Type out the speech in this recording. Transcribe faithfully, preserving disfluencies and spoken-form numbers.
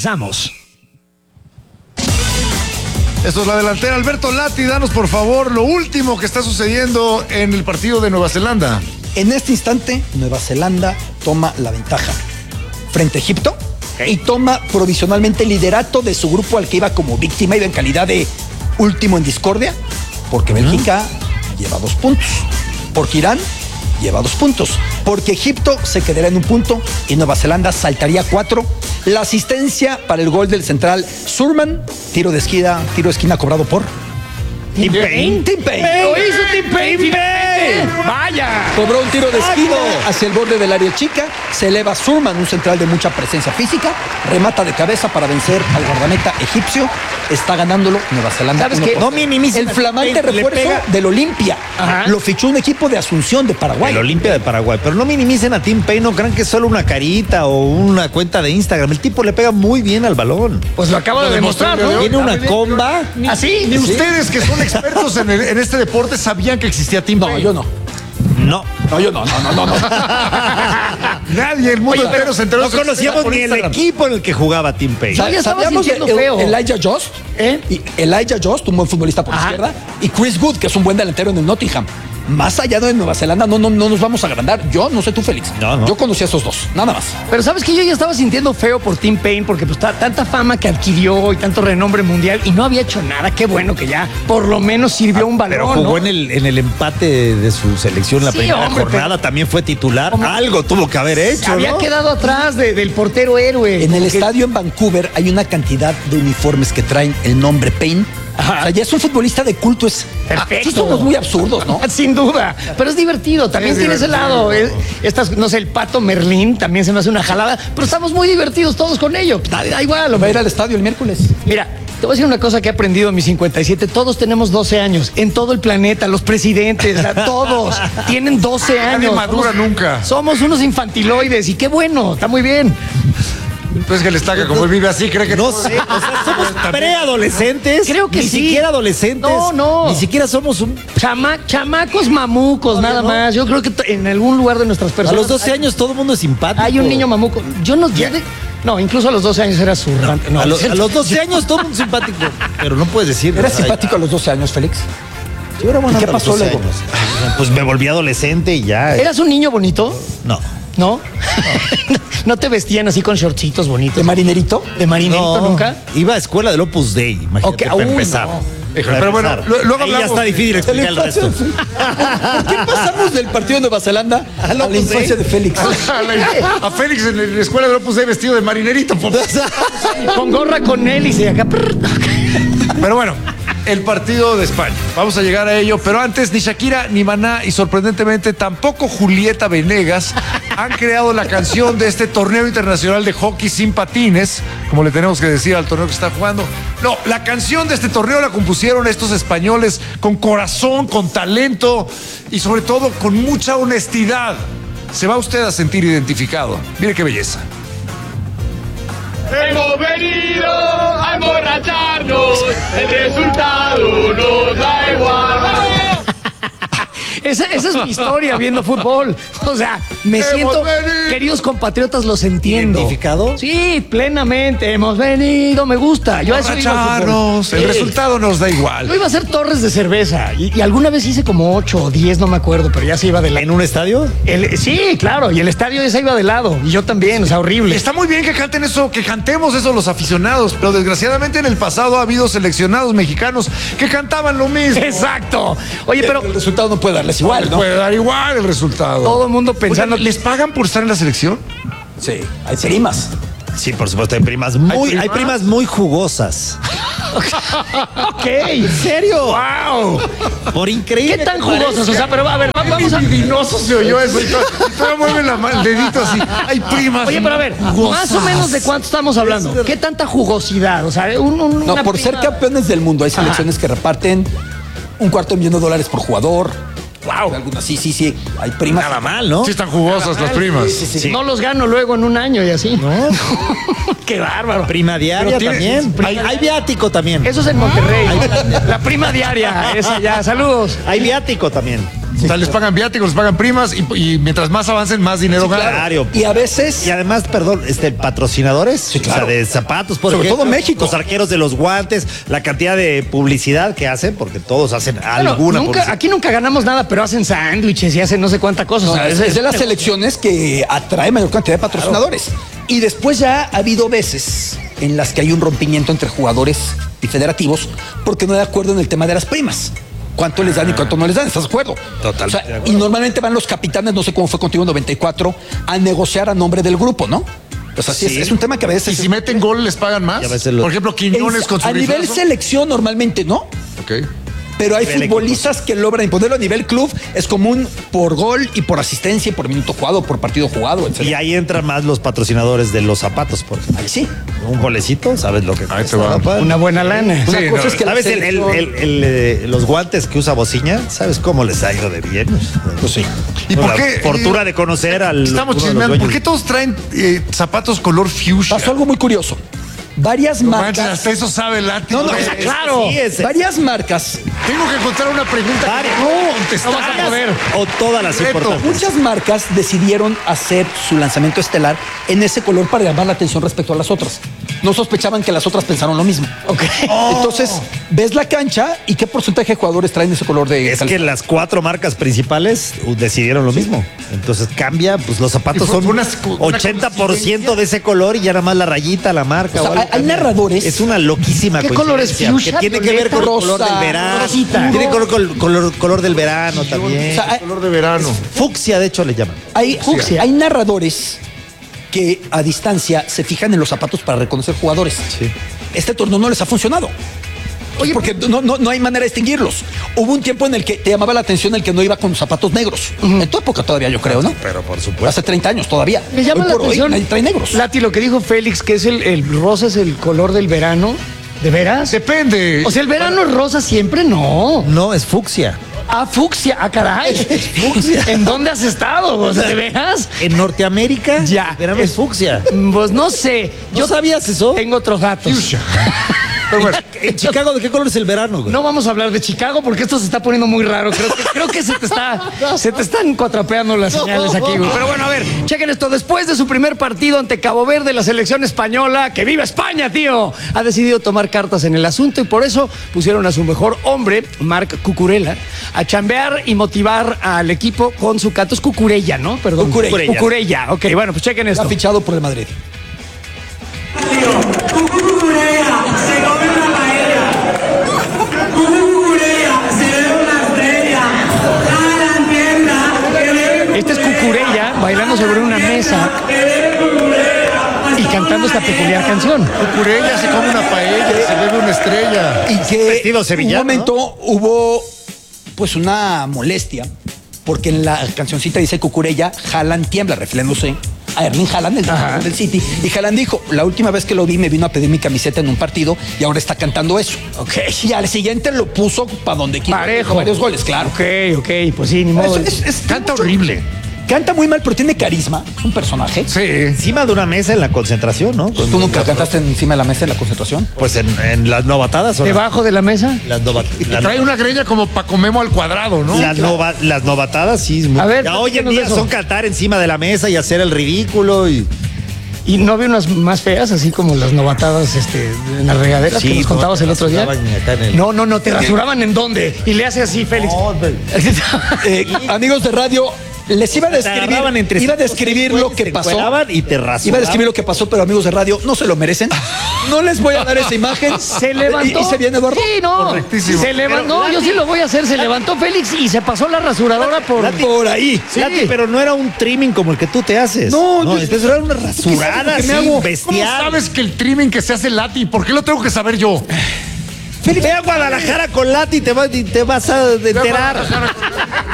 Regresamos. Esto es la delantera. Alberto Lati, danos por favor lo último que está sucediendo en el partido de Nueva Zelanda. En este instante, Nueva Zelanda toma la ventaja frente a Egipto okay. y toma provisionalmente el liderato de su grupo al que iba como víctima, iba en calidad de último en discordia, porque Bélgica uh-huh. lleva dos puntos, porque Irán lleva dos puntos, porque Egipto se quedará en un punto y Nueva Zelanda saltaría cuatro. La asistencia para el gol del central Surman, tiro de esquina, tiro de esquina cobrado por Tim Paine. Tim Paine. Lo hizo Tim Paine. Vaya. Cobró un tiro de esquina hacia el borde del área chica. Se eleva Surman, un central de mucha presencia física. Remata de cabeza para vencer al guardameta egipcio. Está ganándolo Nueva Zelanda. ¿Sabes qué? No minimicen. El flamante refuerzo del Olimpia. Ajá. Lo fichó un equipo de Asunción de Paraguay. El Olimpia de Paraguay. Pero no minimicen a Tim Paine. No crean que es solo una carita o una cuenta de Instagram. El tipo le pega muy bien al balón. Pues lo acaba de demostrar, ¿no? Tiene una comba. ¿Así? Ni ¿Sí? ustedes que son expertos en, el, en este deporte sabían que existía Tim Paine. No, yo no. No. No, yo no, no, no, no. no. Nadie, el mundo entero se enteró. No conocíamos ni el equipo en el que jugaba Tim Paine. Sabíamos de feo. Elijah Just, ¿eh? y Elijah Just, un buen futbolista por la izquierda, y Chris Wood, que es un buen delantero en el Nottingham. Más allá de Nueva Zelanda, no, no, no nos vamos a agrandar. Yo, no sé tú, Félix. No, no. Yo conocí a esos dos, nada más. Pero ¿sabes qué? Yo ya estaba sintiendo feo por Tim Paine porque pues ta, tanta fama que adquirió y tanto renombre mundial y no había hecho nada. Qué bueno que ya por lo menos sirvió ah, un balón, Pero jugó ¿no? en, el, en el empate de su selección la sí, primera hombre, jornada. pero, también fue titular. ¿cómo? Algo tuvo que haber hecho, Había ¿no? quedado atrás de, del portero héroe. En el estadio en Vancouver hay una cantidad de uniformes que traen el nombre Paine. Ajá. O sea, ya es un futbolista de culto. Es perfecto. Sí somos muy absurdos, ¿no? Sin duda. Pero es divertido. También es tiene divertido. Ese lado. Es, estas, no sé, el Pato Merlín también se me hace una jalada. Pero estamos muy divertidos todos con ello. Da, da igual. Va a ir al estadio el miércoles. Mira, te voy a decir una cosa que he aprendido en mis cincuenta y siete. Todos tenemos doce años. En todo el planeta. Los presidentes, o sea, todos tienen doce años. Nadie madura somos, nunca. Somos unos infantiloides. Y qué bueno. Está muy bien. Pues que les taca, como él vive así, cree que no sé, o sea, somos preadolescentes. Creo que ni sí. Ni siquiera adolescentes. No, no. Ni siquiera somos un Chama, chamacos mamucos, no, nada no. más. Yo creo que en algún lugar de nuestras personas. A los doce años todo el mundo es simpático. Hay un niño mamuco. Yo no yeah. No, incluso a los doce años era zurrante. No, a, lo, a los doce años todo el mundo es simpático. Pero no puedes decir. ¿Eras simpático a los doce años, Félix? Yo era bueno. ¿Y qué pasó luego? Pues me volví adolescente y ya. ¿Eras un niño bonito? No. ¿No? ¿No, ¿No te vestían así con shortcitos bonitos? ¿De marinerito? ¿De marinerito no, nunca? Iba a escuela del Opus Dei, imagínate, okay, para uh, empezar. No. Pero, pero bueno, luego Ahí ya está difícil explicar el resto. ¿Por qué pasamos del partido de Nueva Zelanda a la infancia de Félix? A, a Félix en la escuela de Opus Dei vestido de marinerito. Con gorra con hélice acá. Pero bueno, el partido de España. Vamos a llegar a ello, pero antes ni Shakira, ni Maná y sorprendentemente tampoco Julieta Venegas han creado la canción de este torneo internacional de hockey sin patines, como le tenemos que decir al torneo que está jugando. No, la canción de este torneo la compusieron estos españoles con corazón, con talento y sobre todo con mucha honestidad. Se va usted a sentir identificado. Mire qué belleza. Hemos venido a emborracharnos, el resultado nos da igual. Esa, esa es mi historia viendo fútbol. O sea, me hemos siento, venido. Queridos compatriotas, los entiendo. ¿Identificado? Sí, plenamente. Hemos venido, me gusta. Yo eso iba al fútbol. El sí. resultado nos da igual. Yo iba a hacer torres de cerveza y, y alguna vez hice como ocho o diez, no me acuerdo, pero ya se iba de lado. ¿En un estadio? El, sí, claro, y el estadio ya se iba de lado. Y yo también, o sea, horrible. Está muy bien que canten eso, que cantemos eso los aficionados, pero desgraciadamente en el pasado ha habido seleccionados mexicanos que cantaban lo mismo. Exacto. Oye, pero el resultado no puede darles igual, ¿no? Puede dar igual el resultado. Todo el mundo pensando. Oye, ¿les pagan por estar en la selección? Sí, hay primas. Sí, por supuesto, hay primas muy, hay primas, hay primas muy jugosas. Ok, ¿en serio? ¡Wow! Por increíble. ¿Qué tan jugosas? O sea, pero a ver, vamos a. Divinoso se oyó eso. Y todo mueve la mano, el dedito así. Hay primas. Oye, pero a ver, jugosas. Más o menos de cuánto estamos hablando. ¿Qué tanta jugosidad? O sea, un, un, no, una por prima... ser campeones del mundo, hay selecciones Ajá. que reparten un cuarto de millón de dólares por jugador. Wow. Algunas, sí, sí, sí. Hay primas. Nada mal, ¿no? Sí, están jugosas las primas. Sí, sí, sí. No los gano luego en un año y así. No. Qué bárbaro. Prima diaria tiene, también. Prima hay, hay viático también. Eso es en Monterrey. La, la prima diaria, esa ya. Saludos. Hay viático también. o sea, les pagan viáticos, les pagan primas y, y mientras más avancen, más dinero ganan. Claro. Y a veces. Y además, perdón, este, patrocinadores, claro. o sea, de zapatos, por Sobre ejemplo, todo México. los arqueros de los guantes, la cantidad de publicidad que hacen, porque todos hacen Bueno, alguna nunca, publicidad. aquí nunca ganamos nada, pero hacen sándwiches y hacen no sé cuánta cosa. No, o sea, es, es de las selecciones que atrae mayor cantidad de patrocinadores. Y después ya ha habido veces en las que hay un rompimiento entre jugadores y federativos porque no hay de acuerdo en el tema de las primas. ¿Cuánto les dan y cuánto no les dan? ¿Estás de acuerdo? Total. O sea, y normalmente van los capitanes, no sé cómo fue contigo en noventa y cuatro, a negociar a nombre del grupo, ¿no? Pues así Sí. es, es un tema que a veces... Y si meten gol, ¿les pagan más? Y a veces lo- Por ejemplo, Quiñones Es- con su a nivel riflazo. selección normalmente no, Ok. pero hay Nivel futbolistas que logran imponerlo a nivel club. Es común por gol y por asistencia y por minuto jugado, por partido jugado, Y etcétera. ahí entran más los patrocinadores de los zapatos, por ejemplo. Ahí sí. Un golecito, ¿sabes lo que Ahí te cuesta, va. papá? Una buena lana. Una Sí, cosa no, es que la ¿Sabes el, el- selección- el- el, eh, los guantes que usa Bociña? ¿Sabes cómo les ha ido de bien? Pues sí. ¿Y por La qué? fortuna de conocer al. Estamos uno de los chismeando. ¿Por dueños. qué todos traen eh, zapatos color fuchsia? Pasó algo muy curioso. Varias No manches, marcas... hasta eso sabe Lati. No, no, güey. es- claro. Sí, es- Varias marcas, Tengo que encontrar una pregunta Varias. que no contestar. No vas a poder. O todas las Reto. importantes. muchas marcas decidieron hacer su lanzamiento estelar en ese color para llamar la atención respecto a las otras. No sospechaban que las otras pensaron lo mismo. Ok. Entonces, ves la cancha y qué porcentaje de jugadores traen ese color de Es que calzado? las cuatro marcas principales uh, decidieron lo mismo. Entonces cambia, pues los zapatos Y fue- son fue una- una ochenta por ciento de ese color y ya nada más la rayita, la marca. O sea, o algo hay- hay cambia. narradores- Es una loquísima ¿Qué color es? coincidencia, ¿Fuchsia, que tiene que ver con el violeta, color rosa, del verano. rosita? Tiene color, color, color, color del verano también. O sea, hay- Color de verano. Fucsia, de hecho, le llaman. Hay, Fucsia. hay narradores que a distancia se fijan en los zapatos para reconocer jugadores. Este torneo no les ha funcionado. Oye, porque no, no, no hay manera de distinguirlos. Hubo un tiempo en el que te llamaba la atención el que no iba con zapatos negros. En tu época todavía, yo creo, ¿no? Pero por supuesto. Hace treinta años todavía. Me llama Hoy la por hoy atención. nadie trae negros. Lati, lo que dijo Félix, que es el, el rosa es el color del verano. ¿De veras? Depende. O sea, el verano es rosa siempre, no. No, es fucsia. Ah, fucsia. Ah, caray. ¿En dónde has estado? O sea, ¿de veras? En Norteamérica, Ya. verano es fucsia. Pues no sé. ¿No sabías eso? Tengo otros datos. Fuchsia. Pero bueno, En Chicago, ¿de qué color es el verano, güey? No vamos a hablar de Chicago porque esto se está poniendo muy raro. Creo que, creo que se te está, se te están cuatrapeando las señales aquí, güey. Pero bueno, a ver, chequen esto. Después de su primer partido ante Cabo Verde, la selección española, que viva España, tío, ha decidido tomar cartas en el asunto y por eso pusieron a su mejor hombre, Marc Cucurella, a chambear y motivar al equipo con su canto. Es Cucurella, ¿no? Perdón. Cucurella. Cucurella. Ok, bueno, pues chequen Está esto. fichado por el Madrid. Cucucurea, se come una paella. Cucucurea, se ve una estrella. Alan tienda, que ve Este es Cucurella bailando sobre una mesa y cantando esta peculiar canción. Cucurella se come una paella, se bebe una estrella. Y que Vestido un sevillano, momento hubo pues una molestia porque en la cancioncita dice Cucurella, Haaland tiembla, refiriéndose a Erling Haaland, el entrenador del City. Y Haaland dijo, la última vez que lo vi me vino a pedir mi camiseta en un partido y ahora está cantando eso. Ok. Y al siguiente lo puso para donde quiso. Parejo. Varios goles, claro. Ok, ok, pues sí, ni modo. Es- es- es- Canta horrible. Canta muy mal, pero tiene carisma. Es un personaje. Sí. Encima de una mesa en la concentración, ¿no? ¿Tú nunca cantaste encima de la mesa en la concentración? Pues en, en las novatadas. ¿o no? ¿Debajo de la mesa? Las, nova- las- Trae una greña como Paco Memo al cuadrado, ¿no? las nova- las novatadas, sí. es muy- A ver, ya hoy en platícanos día de eso. son cantar encima de la mesa y hacer el ridículo y. ¿Y no había unas más feas, así como las novatadas este, en las regaderas Sí, que nos no, contabas te el otro día? rasuraban acá en el- No, no, no, ¿te rasuraban en dónde? Y le hace así, Félix. Eh, amigos de radio, les iba a Te describir, agarraban entre iba a cinco, describir seis lo güeyes, que te pasó. encueraban y te rasuraban. Iba a describir lo que pasó, pero amigos de radio, no se lo merecen. No les voy a dar esa imagen. Se levantó. ¿Y, y se viene Eduardo? Sí, no. Correctísimo. Se levantó. No, yo sí lo voy a hacer. Se levantó Félix y se pasó la rasuradora por. Por ahí. Sí. Lati, pero no era un trimming como el que tú te haces. No, no yo- entonces era una rasurada ¿qué así, me hago? ¿Cómo bestial. sabes que el trimming que se hace Lati? ¿Por qué lo tengo que saber yo? Ve a Guadalajara con Lati y te, vas- y te vas a enterar.